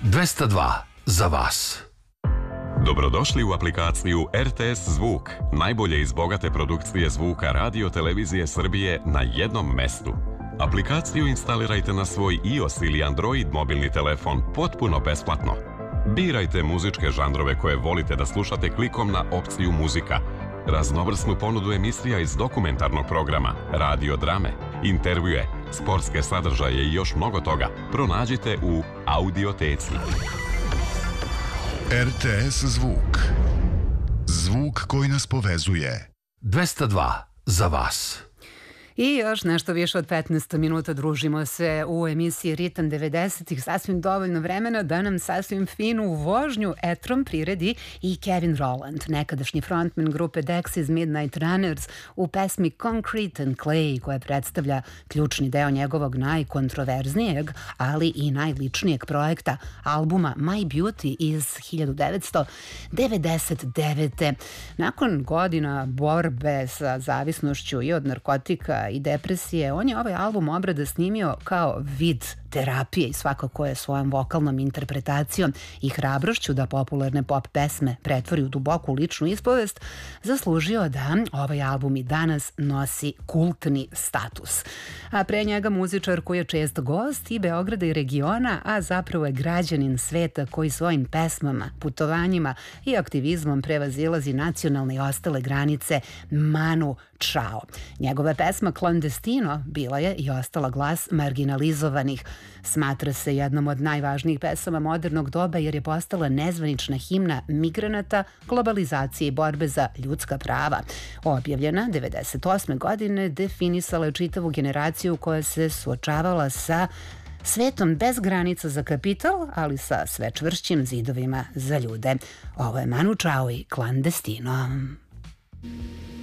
202 za vas. Dobrodošli u aplikaciju RTS Zvuk, najbolje iz bogate produkcije zvuka radio televizije Srbije na jednom mestu. Aplikaciju instalirajte na svoj iOS ili Android mobilni telefon potpuno besplatno. Birajte muzičke žanrove koje volite da slušate klikom na opciju muzika. Raznovrsnu ponudu emisija iz dokumentarnog programa, radio drame, intervjue, sportske sadržaje i još mnogo toga pronađite u Audioteci. RTS Zvuk. Zvuk koji nas povezuje. 202 za vas. I još nešto više od 15 minuta družimo se u emisiji Ritam 90-ih, sasvim dovoljno vremena da nam sasvim finu vožnju etrom priredi i Kevin Rowland, nekadašnji frontman grupe Dexys Midnight Runners u pesmi Concrete and Clay, koja predstavlja ključni deo njegovog najkontroverznijeg, ali i najličnijeg projekta, albuma My Beauty iz 1999. Nakon godina borbe sa zavisnošću i od narkotika i depresije, on je ovaj album obrade snimio kao vid terapije i svakako je svojom vokalnom interpretacijom i hrabrošću da popularne pop pesme pretvori u duboku ličnu ispovest zaslužio da ovaj album i danas nosi kultni status. A pre njega muzičar koji je čest gost i Beograda i regiona, a zapravo je građanin sveta koji svojim pesmama, putovanjima i aktivizmom prevazilazi nacionalne i ostale granice, Manu Chao. Njegova pesma Clandestino bila je i ostala glas marginalizovanih. Smatra se jednom od najvažnijih pesama modernog doba jer je postala nezvanična himna migranata, globalizacije i borbe za ljudska prava. Objavljena 1998. godine definisala je čitavu generaciju koja se suočavala sa svetom bez granica za kapital, ali sa sve čvršćim zidovima za ljude. Ovo je Manu Chao i Clandestino.